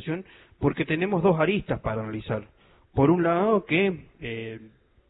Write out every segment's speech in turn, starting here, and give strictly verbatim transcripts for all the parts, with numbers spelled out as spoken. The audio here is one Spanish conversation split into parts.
investigación, porque tenemos dos aristas para analizar. Por un lado, que, eh,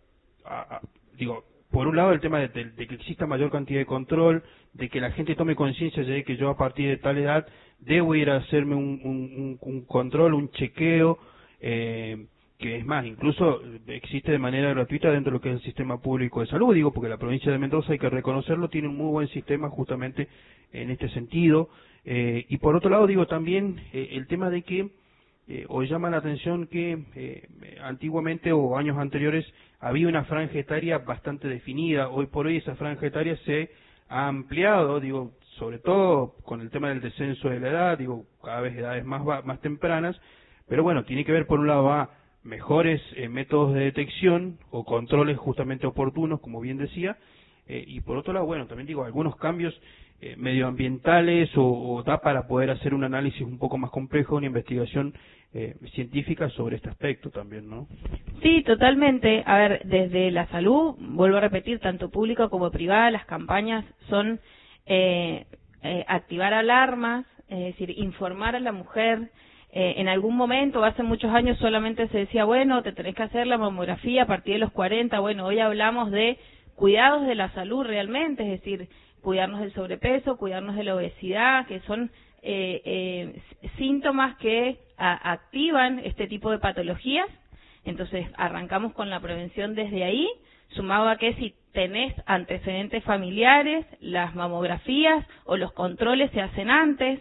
a, a, digo, por un lado el tema de, de, de que exista mayor cantidad de control, de que la gente tome conciencia de que yo a partir de tal edad debo ir a hacerme un, un, un, un control, un chequeo, eh, que es más, incluso existe de manera gratuita dentro de lo que es el sistema público de salud, digo, porque la provincia de Mendoza, hay que reconocerlo, tiene un muy buen sistema justamente en este sentido. Eh, y por otro lado, digo también eh, el tema de que Eh, hoy llama la atención que eh, antiguamente o años anteriores había una franja etaria bastante definida. Hoy por hoy esa franja etaria se ha ampliado, digo, sobre todo con el tema del descenso de la edad, digo, cada vez edades más más tempranas, pero bueno, tiene que ver por un lado a mejores eh, métodos de detección o controles justamente oportunos, como bien decía, eh, y por otro lado, bueno, también digo, algunos cambios Eh, medioambientales o, o da para poder hacer un análisis un poco más complejo, una investigación eh, científica sobre este aspecto también, ¿no? Sí, totalmente. A ver, desde la salud, vuelvo a repetir, tanto pública como privada, las campañas son eh, eh, activar alarmas, es decir, informar a la mujer. Eh, en algún momento, hace muchos años, solamente se decía, bueno, te tenés que hacer la mamografía a partir de los cuarenta. Bueno, hoy hablamos de cuidados de la salud realmente, es decir, cuidarnos del sobrepeso, cuidarnos de la obesidad, que son eh, eh, síntomas que a, activan este tipo de patologías. Entonces, arrancamos con la prevención desde ahí, sumado a que si tenés antecedentes familiares, las mamografías o los controles se hacen antes.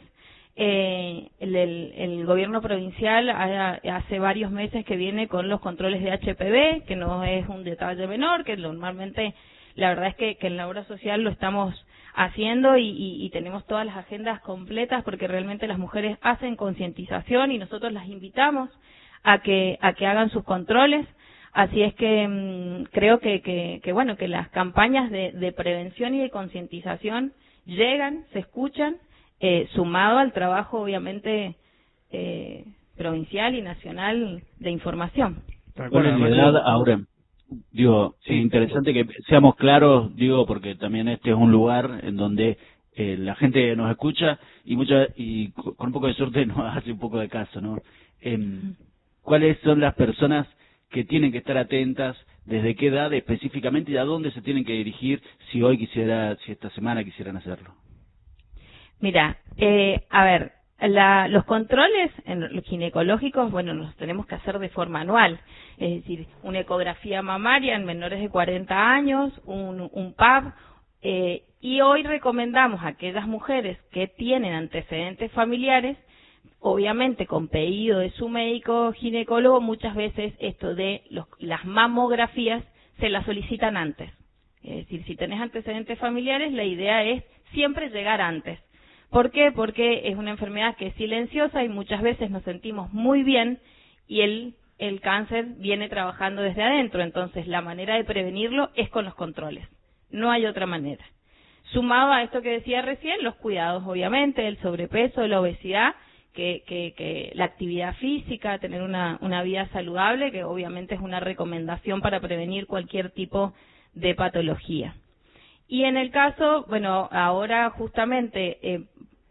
Eh, el, el, el gobierno provincial ha, hace varios meses que viene con los controles de H P V, que no es un detalle menor, que normalmente la verdad es que, que en la obra social lo estamos haciendo y, y, y tenemos todas las agendas completas porque realmente las mujeres hacen concientización y nosotros las invitamos a que a que hagan sus controles. Así es que mmm, creo que, que, que bueno que las campañas de, de prevención y de concientización llegan, se escuchan, eh, sumado al trabajo obviamente eh, provincial y nacional de información. ¿Cuál es la edad, Aurem? Digo, sí, es interesante que seamos claros, digo, porque también este es un lugar en donde eh, la gente nos escucha y mucha y con un poco de suerte nos hace un poco de caso, ¿no? Eh, ¿Cuáles son las personas que tienen que estar atentas, desde qué edad específicamente y a dónde se tienen que dirigir si hoy quisiera, si esta semana quisieran hacerlo? Mira, eh, a ver, La, los controles en los ginecológicos, bueno, los tenemos que hacer de forma anual, es decir, una ecografía mamaria en menores de cuarenta años, un, un P A P, eh, y hoy recomendamos a aquellas mujeres que tienen antecedentes familiares, obviamente con pedido de su médico ginecólogo, muchas veces esto de los, las mamografías se las solicitan antes, es decir, si tenés antecedentes familiares, la idea es siempre llegar antes. ¿Por qué? Porque es una enfermedad que es silenciosa y muchas veces nos sentimos muy bien y el, el cáncer viene trabajando desde adentro. Entonces, la manera de prevenirlo es con los controles. No hay otra manera. Sumado a esto que decía recién, los cuidados, obviamente, el sobrepeso, la obesidad, que, que, que la actividad física, tener una, una vida saludable, que obviamente es una recomendación para prevenir cualquier tipo de patología. Y en el caso, bueno, ahora justamente, eh,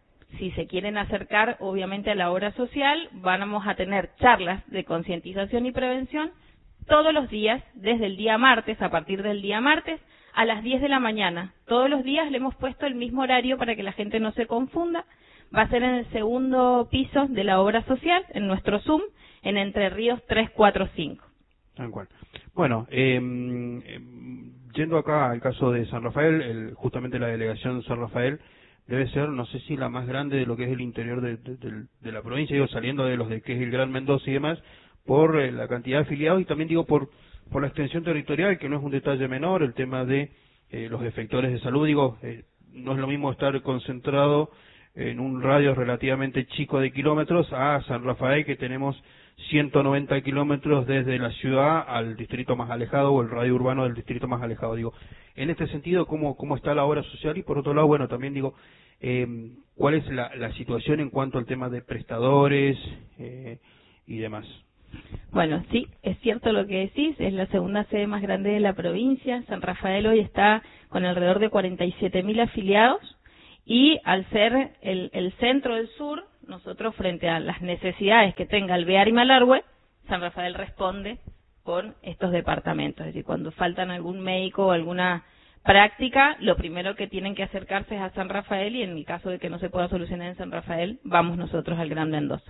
si se quieren acercar obviamente a la obra social, vamos a tener charlas de concientización y prevención todos los días, desde el día martes, a partir del día martes, a las diez de la mañana. Todos los días le hemos puesto el mismo horario para que la gente no se confunda. Va a ser en el segundo piso de la obra social, en nuestro Zoom, en Entre Ríos tres cuatro cinco. Tal cual. Bueno, eh, eh, yendo acá al caso de San Rafael, el, justamente la delegación de San Rafael debe ser, no sé si la más grande de lo que es el interior de, de, de, de la provincia, digo, saliendo de los de que es el Gran Mendoza y demás, por eh, la cantidad de afiliados y también digo por por la extensión territorial, que no es un detalle menor, el tema de eh, los efectores de salud, digo, eh, no es lo mismo estar concentrado en un radio relativamente chico de kilómetros a San Rafael, que tenemos ciento noventa kilómetros desde la ciudad al distrito más alejado o el radio urbano del distrito más alejado. Digo, en este sentido, ¿cómo, cómo está la obra social? Y por otro lado, bueno, también digo, eh, ¿cuál es la, la situación en cuanto al tema de prestadores eh, y demás? Bueno, sí, es cierto lo que decís, es la segunda sede más grande de la provincia. San Rafael hoy está con alrededor de cuarenta y siete mil afiliados y al ser el, el centro del sur, nosotros frente a las necesidades que tenga Alvear y Malargüe, San Rafael responde por estos departamentos. Es decir, cuando faltan algún médico o alguna práctica, lo primero que tienen que acercarse es a San Rafael, y en el caso de que no se pueda solucionar en San Rafael, vamos nosotros al Gran Mendoza.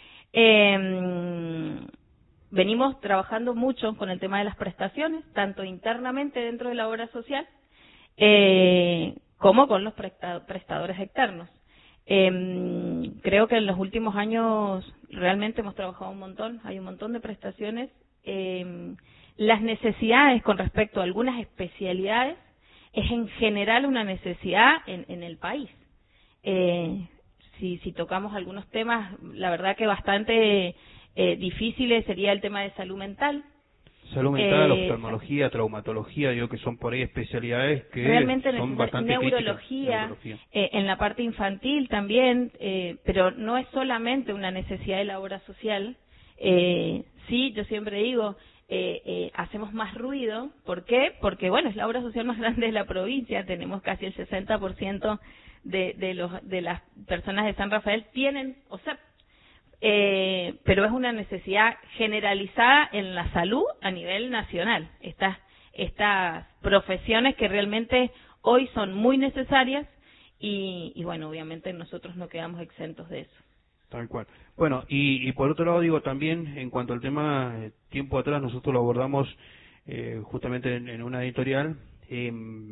Eh, venimos trabajando mucho con el tema de las prestaciones, tanto internamente dentro de la obra social, eh, como con los prestadores externos. Eh, creo que en los últimos años realmente hemos trabajado un montón, hay un montón de prestaciones. Eh, las necesidades con respecto a algunas especialidades es en general una necesidad en, en el país. Eh, si, si tocamos algunos temas, la verdad que bastante eh, difíciles sería el tema de salud mental. Salud mental, eh, oftalmología, traumatología, digo que son por ahí especialidades que realmente son bastante neurología, neurología. Eh, en la parte infantil también, eh, pero no es solamente una necesidad de la obra social. Eh, sí, yo siempre digo, eh, eh, hacemos más ruido. ¿Por qué? Porque, bueno, es la obra social más grande de la provincia, tenemos casi el sesenta por ciento de, de, los, de las personas de San Rafael tienen O S E P. Eh, pero es una necesidad generalizada en la salud a nivel nacional. Estas, estas profesiones que realmente hoy son muy necesarias y, y bueno, obviamente nosotros no quedamos exentos de eso. Tal cual. Bueno, y, y por otro lado digo también, en cuanto al tema, eh, tiempo atrás nosotros lo abordamos eh, justamente en, en una editorial, eh,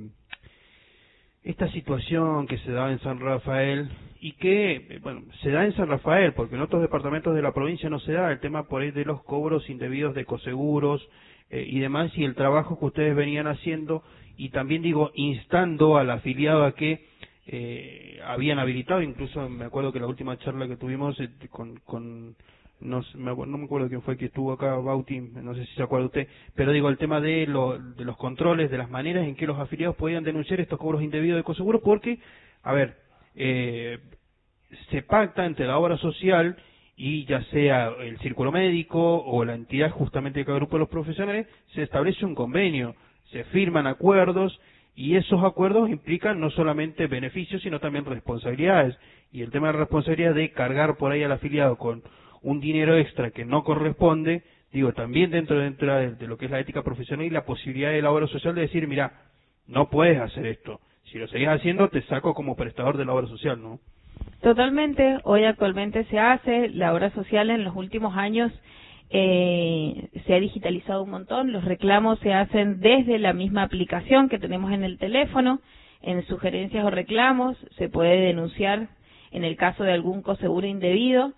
esta situación que se da en San Rafael y que, bueno, se da en San Rafael porque en otros departamentos de la provincia no se da, el tema por ahí de los cobros indebidos de coseguros eh, y demás, y el trabajo que ustedes venían haciendo, y también digo, instando al afiliado a que eh, habían habilitado, incluso me acuerdo que la última charla que tuvimos eh, con... con no, me, no me acuerdo quién fue que estuvo acá, Bauti, no sé si se acuerda usted, pero digo, el tema de, lo, de los controles, de las maneras en que los afiliados podían denunciar estos cobros indebidos de coseguros, porque, a ver, eh, se pacta entre la obra social y ya sea el círculo médico o la entidad justamente que agrupa a los profesionales, se establece un convenio, se firman acuerdos, y esos acuerdos implican no solamente beneficios, sino también responsabilidades, y el tema de la responsabilidad de cargar por ahí al afiliado con un dinero extra que no corresponde, digo, también dentro, dentro de, de lo que es la ética profesional y la posibilidad de la obra social de decir, mira, no puedes hacer esto, si lo seguís haciendo te saco como prestador de la obra social, ¿no? Totalmente, hoy actualmente se hace, la obra social en los últimos años eh, se ha digitalizado un montón, los reclamos se hacen desde la misma aplicación que tenemos en el teléfono, en sugerencias o reclamos, se puede denunciar en el caso de algún coseguro indebido.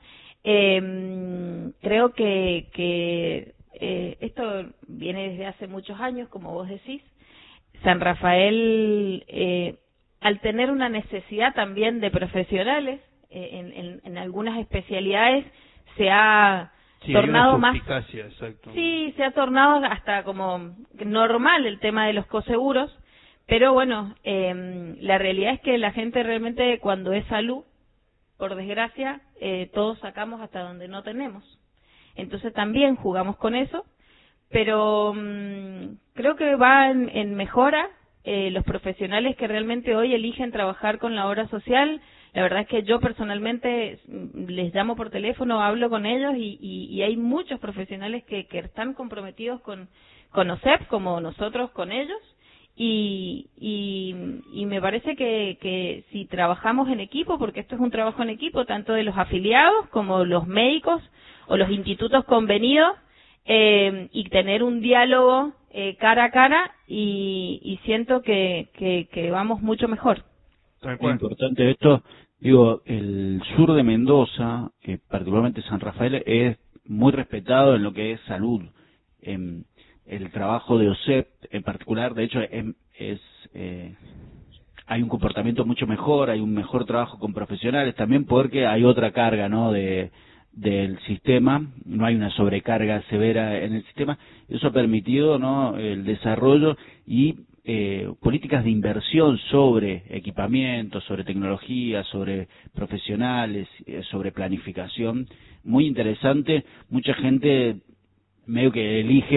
Eh, creo que, que eh, esto viene desde hace muchos años, como vos decís. San Rafael, eh, al tener una necesidad también de profesionales, eh, en, en, en algunas especialidades se ha sí, tornado más... Exacto. Sí, se ha tornado hasta como normal el tema de los coseguros, pero bueno, eh, la realidad es que la gente realmente cuando es salud, por desgracia, eh, todos sacamos hasta donde no tenemos. Entonces también jugamos con eso, pero mmm, creo que va en, en mejora. Eh, los profesionales que realmente hoy eligen trabajar con la obra social, la verdad es que yo personalmente les llamo por teléfono, hablo con ellos y, y, y hay muchos profesionales que, que están comprometidos con, con O S E P, como nosotros con ellos. Y, y, y me parece que, que si trabajamos en equipo, porque esto es un trabajo en equipo, tanto de los afiliados como los médicos o los institutos convenidos, eh, y tener un diálogo eh, cara a cara, y, y siento que, que, que vamos mucho mejor. Es importante esto, digo, el sur de Mendoza, eh, particularmente San Rafael, es muy respetado en lo que es salud. Eh, el trabajo de O S E P en particular, de hecho, es, es eh, hay un comportamiento mucho mejor, hay un mejor trabajo con profesionales, también porque hay otra carga, ¿no?, de del sistema, no hay una sobrecarga severa en el sistema. Eso ha permitido, ¿no?, el desarrollo y eh, políticas de inversión sobre equipamiento, sobre tecnología, sobre profesionales, eh, sobre planificación, muy interesante. Mucha gente medio que elige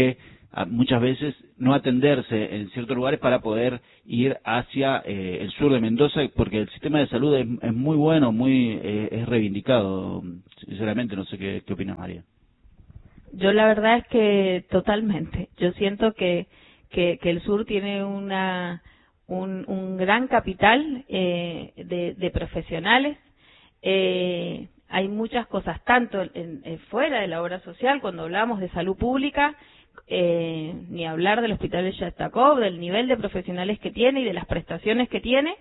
a, muchas veces no atenderse en ciertos lugares para poder ir hacia eh, el sur de Mendoza, porque el sistema de salud es, es muy bueno, muy eh, es reivindicado, sinceramente. No sé qué, qué opinas, María. Yo la verdad es que totalmente. Yo siento que, que, que el sur tiene una un, un gran capital eh, de, de profesionales. Eh, hay muchas cosas, tanto en, en, fuera de la obra social, cuando hablamos de salud pública, eh, ni hablar del Hospital de Shastakov, del nivel de profesionales que tiene y de las prestaciones que tiene,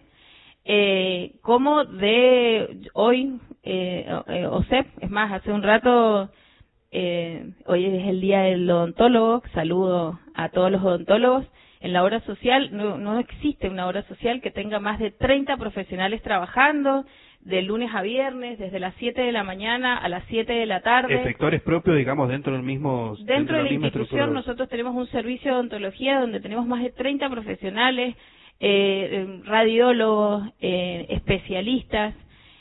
eh, como de hoy, eh, eh, O S E P, es más, hace un rato, eh, hoy es el día del odontólogo, saludo a todos los odontólogos. En la obra social no, no existe una obra social que tenga más de treinta profesionales trabajando, de lunes a viernes, desde las siete de la mañana a las siete de la tarde. Efectores propios, digamos, dentro del mismo... Dentro, dentro de la, la institución nosotros tenemos un servicio de odontología donde tenemos más de treinta profesionales, eh, radiólogos, eh, especialistas.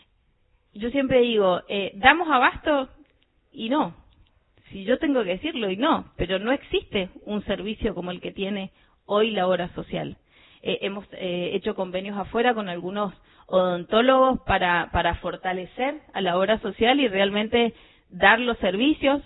Yo siempre digo, eh, ¿damos abasto? Y no. Si yo tengo que decirlo, y no. Pero no existe un servicio como el que tiene hoy la obra social. Eh, hemos eh, hecho convenios afuera con algunos odontólogos para, para fortalecer a la obra social y realmente dar los servicios.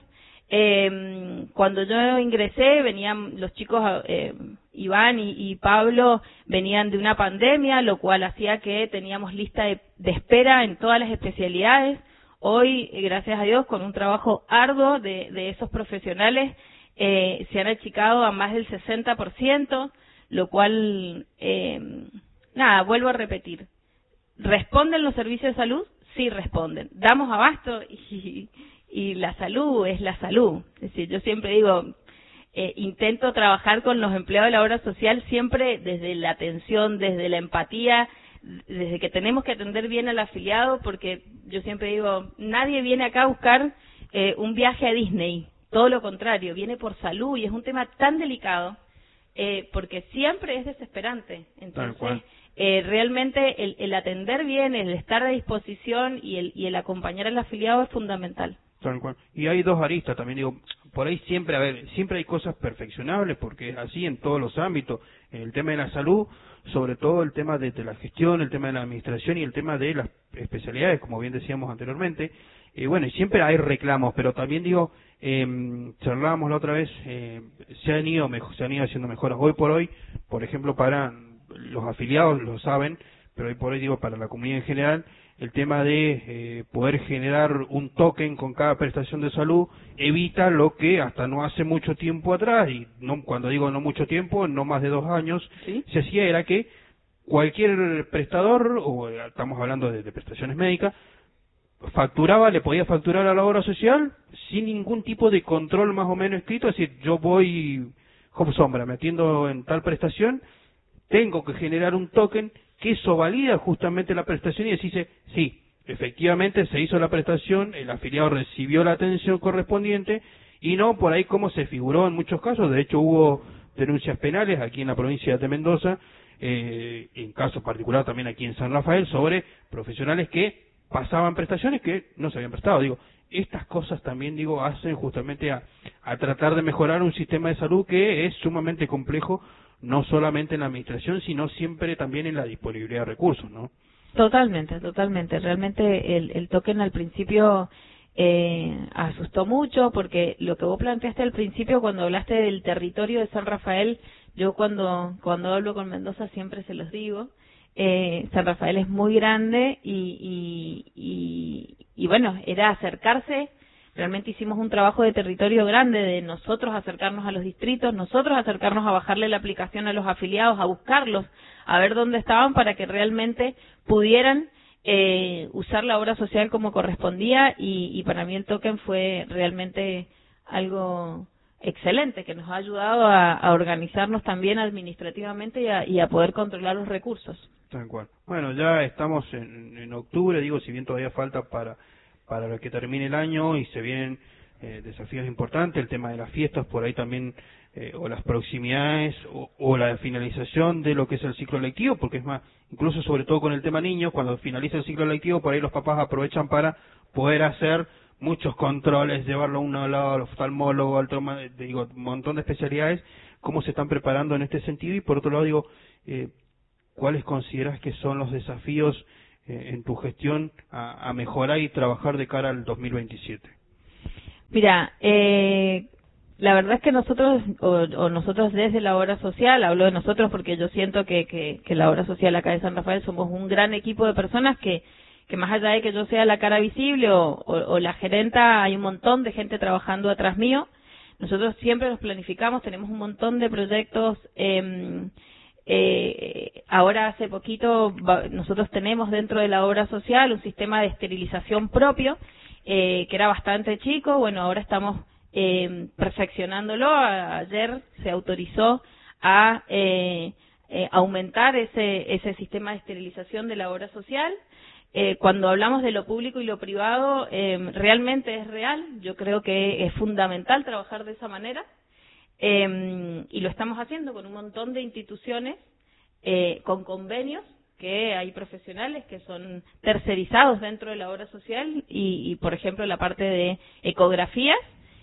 Eh, cuando yo ingresé, venían los chicos, eh, Iván y, y Pablo, venían de una pandemia, lo cual hacía que teníamos lista de, de espera en todas las especialidades. Hoy, gracias a Dios, con un trabajo arduo de, de esos profesionales, eh, se han achicado a más del sesenta por ciento, lo cual, eh, nada, vuelvo a repetir. ¿Responden los servicios de salud? Sí, responden. Damos abasto y, y la salud es la salud. Es decir, yo siempre digo, eh, intento trabajar con los empleados de la obra social siempre desde la atención, desde la empatía, desde que tenemos que atender bien al afiliado, porque yo siempre digo, nadie viene acá a buscar eh, un viaje a Disney. Todo lo contrario, viene por salud y es un tema tan delicado, eh, porque siempre es desesperante. Entonces, eh, realmente el, el atender bien, el estar a disposición y el, y el acompañar al afiliado es fundamental. Tal cual. Y hay dos aristas también, digo, por ahí siempre, a ver, siempre hay cosas perfeccionables, porque es así en todos los ámbitos. En el tema de la salud, sobre todo el tema de, de la gestión, el tema de la administración y el tema de las especialidades, como bien decíamos anteriormente. Eh, bueno, y siempre hay reclamos, pero también digo, eh, charlábamos la otra vez, eh, se han ido mejor, se han ido haciendo mejoras. Hoy por hoy, por ejemplo, para los afiliados lo saben, pero hoy por hoy digo para la comunidad en general, el tema de eh, poder generar un token con cada prestación de salud evita lo que hasta no hace mucho tiempo atrás, y no cuando digo no mucho tiempo, no más de dos años, ¿sí? Se hacía era que cualquier prestador, o estamos hablando de, de prestaciones médicas, facturaba, le podía facturar a la obra social sin ningún tipo de control más o menos escrito, es decir, yo voy como sombra, me atiendo en tal prestación, tengo que generar un token que eso valida justamente la prestación y decirse, sí, efectivamente se hizo la prestación, el afiliado recibió la atención correspondiente y no por ahí como se figuró en muchos casos. De hecho hubo denuncias penales aquí en la provincia de Mendoza, eh, en caso particular también aquí en San Rafael, sobre profesionales que pasaban prestaciones que no se habían prestado. Digo, estas cosas también, digo, hacen justamente a, a tratar de mejorar un sistema de salud que es sumamente complejo, no solamente en la administración, sino siempre también en la disponibilidad de recursos, ¿no? Totalmente, totalmente. Realmente el, el token al principio eh, asustó mucho, porque lo que vos planteaste al principio cuando hablaste del territorio de San Rafael, yo cuando cuando hablo con Mendoza siempre se los digo, eh, San Rafael es muy grande y, y, y, y bueno, era acercarse. Realmente hicimos un trabajo de territorio grande, de nosotros acercarnos a los distritos, nosotros acercarnos a bajarle la aplicación a los afiliados, a buscarlos, a ver dónde estaban para que realmente pudieran eh, usar la obra social como correspondía, y, y para mí el token fue realmente algo excelente, que nos ha ayudado a, a organizarnos también administrativamente y a, y a poder controlar los recursos. Tal cual. Bueno, ya estamos en, en octubre, digo, si bien todavía falta para... para que termine el año y se vienen eh, desafíos importantes, el tema de las fiestas, por ahí también, eh, o las proximidades, o, o la finalización de lo que es el ciclo lectivo, porque es más, incluso sobre todo con el tema niños, cuando finaliza el ciclo lectivo, por ahí los papás aprovechan para poder hacer muchos controles, llevarlo a un lado al oftalmólogo, al trauma, digo, un montón de especialidades, cómo se están preparando en este sentido, y por otro lado digo, eh, ¿cuáles consideras que son los desafíos eh, en tu gestión a, a mejorar y trabajar de cara al dos mil veintisiete? Mira, eh, la verdad es que nosotros, o, o nosotros desde la obra social, hablo de nosotros porque yo siento que, que, que la obra social acá de San Rafael somos un gran equipo de personas que, que más allá de que yo sea la cara visible o, o, o la gerenta, hay un montón de gente trabajando atrás mío. Nosotros siempre los planificamos, tenemos un montón de proyectos. Eh, eh, ahora hace poquito va, nosotros tenemos dentro de la obra social un sistema de esterilización propio, eh, que era bastante chico. Bueno, ahora estamos eh, perfeccionándolo. A, ayer se autorizó a eh, eh, aumentar ese, ese sistema de esterilización de la obra social. Eh, cuando hablamos de lo público y lo privado, eh, realmente es real. Yo creo que es fundamental trabajar de esa manera, eh, y lo estamos haciendo con un montón de instituciones, eh, con convenios, que hay profesionales que son tercerizados dentro de la obra social y, y por ejemplo, la parte de ecografías,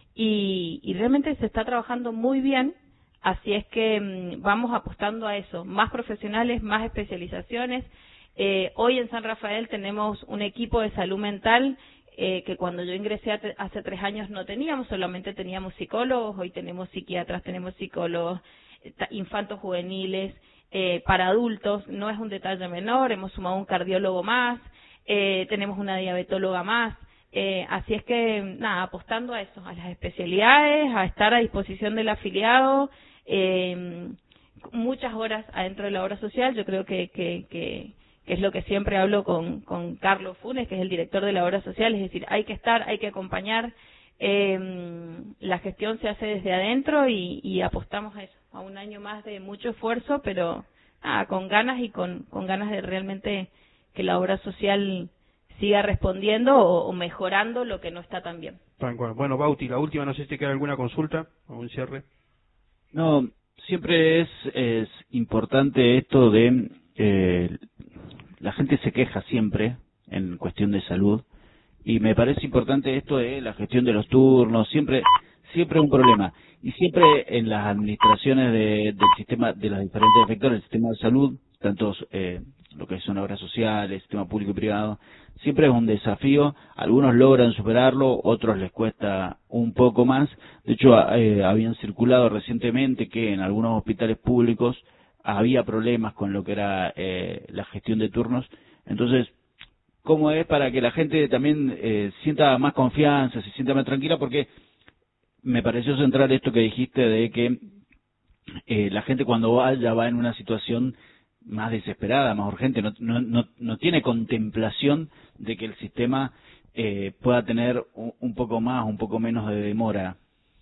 y, y realmente se está trabajando muy bien. Así es que mmm, vamos apostando a eso, más profesionales, más especializaciones. Eh, hoy en San Rafael tenemos un equipo de salud mental eh, que cuando yo ingresé hace, hace tres años no teníamos, solamente teníamos psicólogos. Hoy tenemos psiquiatras, tenemos psicólogos infantos juveniles, eh, para adultos. No es un detalle menor, hemos sumado un cardiólogo más, eh, tenemos una diabetóloga más. Eh, así es que, nada, apostando a eso, a las especialidades, a estar a disposición del afiliado, eh, muchas horas adentro de la obra social. Yo creo que, que, que que es lo que siempre hablo con, con Carlos Funes, que es el director de la obra social, es decir, hay que estar, hay que acompañar, eh, la gestión se hace desde adentro y, y apostamos a eso, a un año más de mucho esfuerzo, pero ah, con ganas y con, con ganas de realmente que la obra social siga respondiendo o, o mejorando lo que no está tan bien. Bueno, Bauti, la última, no sé si te queda alguna consulta o un cierre. No, siempre es, es importante esto de... Eh, la gente se queja siempre en cuestión de salud y me parece importante esto de la gestión de los turnos, siempre siempre un problema, y siempre en las administraciones de, del sistema, de los diferentes efectores del sistema de salud, tanto eh, lo que son obras sociales, sistema público y privado, siempre es un desafío. Algunos logran superarlo, otros les cuesta un poco más. De hecho, eh, habían circulado recientemente que en algunos hospitales públicos había problemas con lo que era eh, la gestión de turnos. Entonces, ¿cómo es para que la gente también eh, sienta más confianza, se sienta más tranquila? Porque me pareció central esto que dijiste de que eh, la gente cuando va ya va en una situación más desesperada, más urgente, no, no, no, no tiene contemplación de que el sistema eh, pueda tener un, un poco más, un poco menos de demora.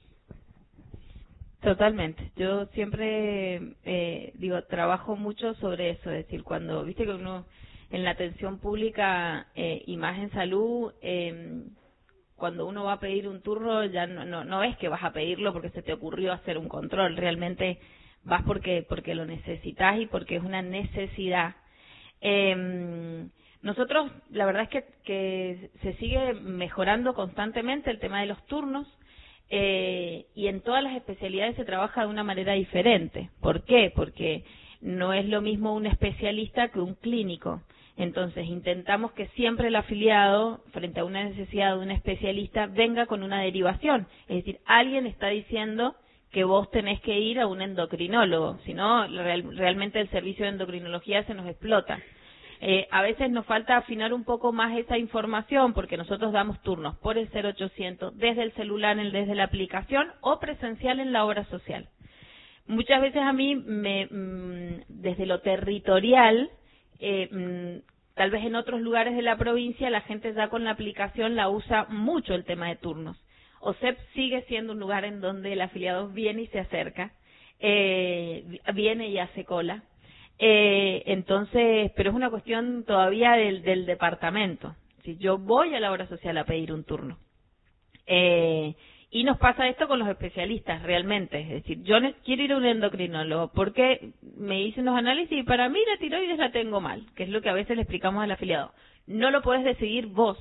Totalmente. Yo siempre eh, digo, trabajo mucho sobre eso, es decir, cuando, viste que uno en la atención pública eh, y más en salud, eh, cuando uno va a pedir un turno, ya no, no, no es que vas a pedirlo porque se te ocurrió hacer un control, realmente vas porque porque lo necesitas y porque es una necesidad. Eh, nosotros, la verdad es que, que se sigue mejorando constantemente el tema de los turnos. Eh, y en todas las especialidades se trabaja de una manera diferente. ¿Por qué? Porque no es lo mismo un especialista que un clínico. Entonces intentamos que siempre el afiliado, frente a una necesidad de un especialista, venga con una derivación. Es decir, alguien está diciendo que vos tenés que ir a un endocrinólogo, si no, real, realmente el servicio de endocrinología se nos explota. Eh, a veces nos falta afinar un poco más esa información porque nosotros damos turnos por el cero ochocientos, desde el celular, desde la aplicación o presencial en la obra social. Muchas veces a mí, me, mmm, desde lo territorial, eh, mmm, tal vez en otros lugares de la provincia la gente ya con la aplicación la usa mucho el tema de turnos. O S E P sigue siendo un lugar en donde el afiliado viene y se acerca, eh, viene y hace cola. Eh, entonces, pero es una cuestión todavía del, del departamento. Si yo voy a la obra social a pedir un turno, eh, y nos pasa esto con los especialistas realmente, es decir, yo quiero ir a un endocrinólogo porque me hice unos análisis y para mí la tiroides la tengo mal, que es lo que a veces le explicamos al afiliado. No lo puedes decidir vos,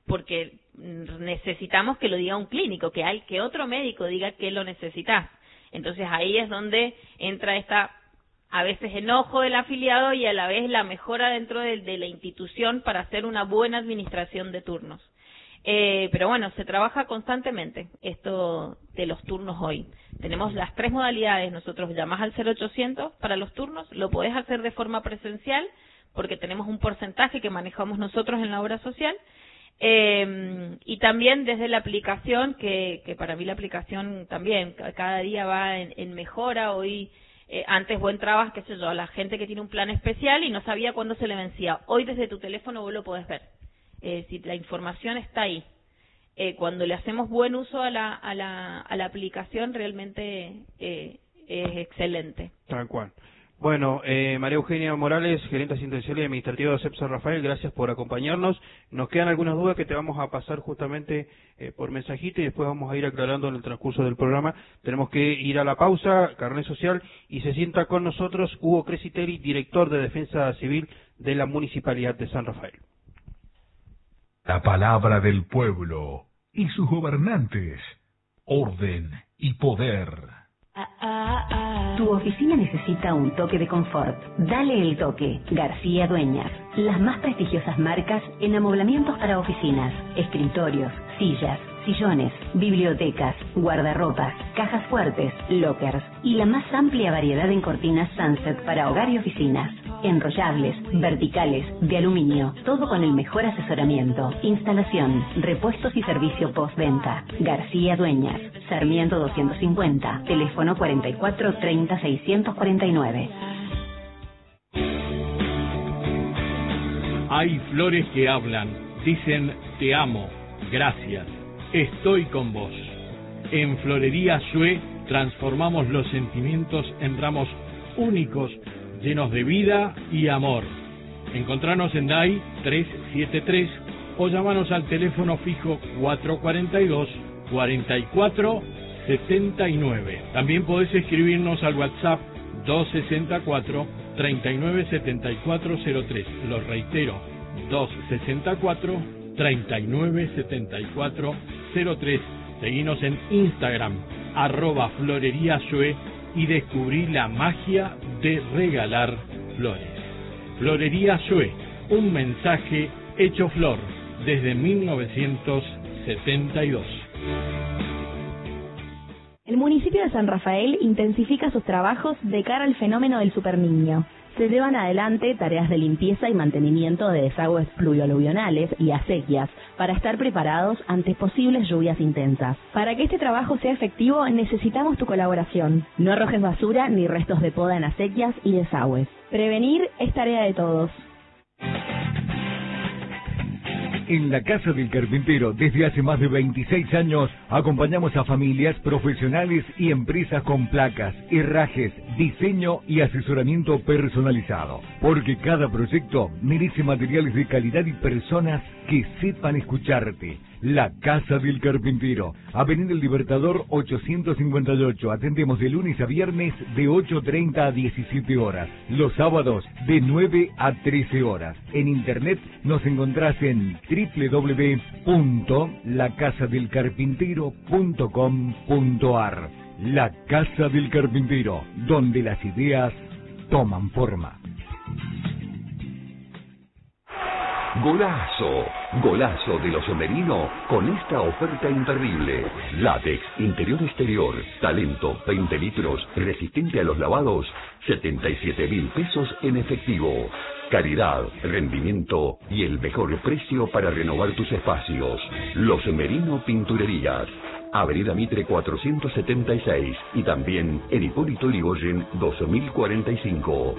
porque necesitamos que lo diga un clínico, que hay que otro médico diga que lo necesitas. Entonces ahí es donde entra esta, a veces, enojo del afiliado y a la vez la mejora dentro de, de la institución para hacer una buena administración de turnos. Eh, pero bueno, se trabaja constantemente esto de los turnos hoy. Tenemos las tres modalidades. Nosotros llamás al cero ochocientos para los turnos, lo podés hacer de forma presencial porque tenemos un porcentaje que manejamos nosotros en la obra social, eh, y también desde la aplicación, que, que para mí la aplicación también cada día va en, en mejora. Hoy, eh, antes vos entrabas, qué sé yo, a la gente que tiene un plan especial y no sabía cuándo se le vencía. Hoy desde tu teléfono vos lo podés ver. Eh, si la información está ahí, eh, cuando le hacemos buen uso a la, a la, a la aplicación, realmente eh, es excelente. Tal cual. Bueno, eh, María Eugenia Morales, gerente asistencial y administrativa de OSEP San Rafael, gracias por acompañarnos. Nos quedan algunas dudas que te vamos a pasar justamente eh, por mensajito y después vamos a ir aclarando en el transcurso del programa. Tenemos que ir a la pausa, carnet social, y se sienta con nosotros Hugo Cresiteri, director de Defensa Civil de la Municipalidad de San Rafael. La palabra del pueblo y sus gobernantes, orden y poder. Tu oficina necesita un toque de confort. Dale el toque. García Dueñas. Las más prestigiosas marcas en amoblamientos para oficinas, escritorios, sillas, sillones, bibliotecas, guardarropas, cajas fuertes, lockers y la más amplia variedad en cortinas Sunset para hogar y oficinas. Enrollables, verticales, de aluminio, todo con el mejor asesoramiento, instalación, repuestos y servicio postventa. García Dueñas, Sarmiento doscientos cincuenta, teléfono cuarenta y cuatro treinta seiscientos cuarenta y nueve. Hay flores que hablan, dicen te amo, gracias, estoy con vos. En Florería Shue transformamos los sentimientos en ramos únicos, llenos de vida y amor. Encontranos en D A I trescientos setenta y tres o llamanos al teléfono fijo cuatrocientos cuarenta y dos, cuarenta y cuatro setenta y nueve. También podés escribirnos al WhatsApp doscientos sesenta y cuatro, treinta y nueve setenta y cuatro cero tres. Los reitero, doscientos sesenta y cuatro, treinta y nueve setenta y cuatro cero tres. Seguinos en Instagram, arroba Florería Shue, y descubrí la magia de regalar flores. Florería Shue, un mensaje hecho flor desde mil novecientos setenta y dos. El municipio de San Rafael intensifica sus trabajos de cara al fenómeno del superniño. Se llevan adelante tareas de limpieza y mantenimiento de desagües pluvialuvionales y acequias para estar preparados ante posibles lluvias intensas. Para que este trabajo sea efectivo necesitamos tu colaboración. No arrojes basura ni restos de poda en acequias y desagües. Prevenir es tarea de todos. En la Casa del Carpintero, desde hace más de veintiséis años, acompañamos a familias, profesionales y empresas con placas, herrajes, diseño y asesoramiento personalizado. Porque cada proyecto merece materiales de calidad y personas que sepan escucharte. La Casa del Carpintero, Avenida El Libertador ochocientos cincuenta y ocho. Atendemos de lunes a viernes de ocho treinta a diecisiete horas. Los sábados de nueve a trece horas. En internet nos encontrás en doble u doble u doble u punto la casa del carpintero punto com punto a r. La Casa del Carpintero, donde las ideas toman forma. Golazo, golazo de los Merino con esta oferta imperdible. Látex, interior exterior, talento, veinte litros, resistente a los lavados, setenta y siete mil pesos en efectivo. Calidad, rendimiento y el mejor precio para renovar tus espacios. Los Merino Pinturerías. Avenida Mitre cuatrocientos setenta y seis y también en Hipólito Yrigoyen dos mil cuarenta y cinco.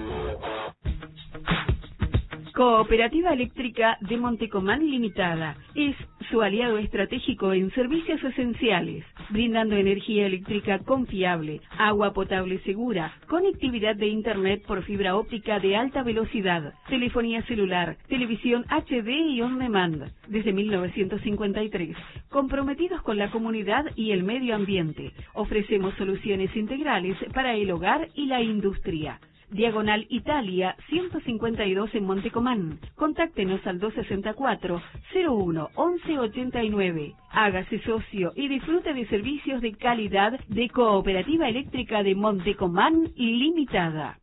Cooperativa Eléctrica de Montecomán Limitada es su aliado estratégico en servicios esenciales, brindando energía eléctrica confiable, agua potable segura, conectividad de Internet por fibra óptica de alta velocidad, telefonía celular, televisión H D y on demand. Desde mil novecientos cincuenta y tres, comprometidos con la comunidad y el medio ambiente, ofrecemos soluciones integrales para el hogar y la industria. Diagonal Italia, ciento cincuenta y dos en Montecomán. Contáctenos al dos sesenta y cuatro, cero uno, once ochenta y nueve. Hágase socio y disfrute de servicios de calidad de Cooperativa Eléctrica de Montecomán Limitada.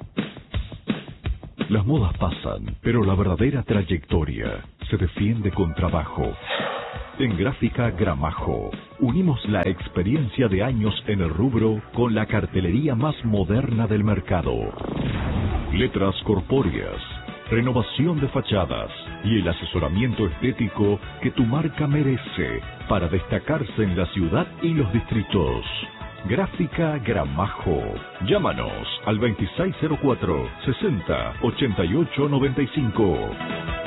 Las modas pasan, pero la verdadera trayectoria se defiende con trabajo. En Gráfica Gramajo, unimos la experiencia de años en el rubro con la cartelería más moderna del mercado. Letras corpóreas, renovación de fachadas y el asesoramiento estético que tu marca merece para destacarse en la ciudad y los distritos. Gráfica Gramajo. Llámanos al veintiséis cero cuatro, sesenta, ochenta y ocho noventa y cinco.